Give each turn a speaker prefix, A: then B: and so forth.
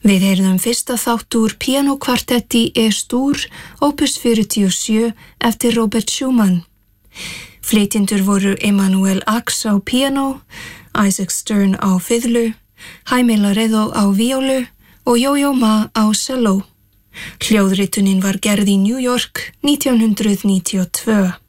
A: Við heyrðum fyrsta þátt úr píanókvartetti E-stúr, opus 47 eftir Robert Schumann. Flytjendur voru Emanuel Ax á píanó, Isaac Stern á fiðlu, Jaime Laredo á víólu og Yo-Yo Ma á selló. Hljóðritunin var gerð í New York 1992.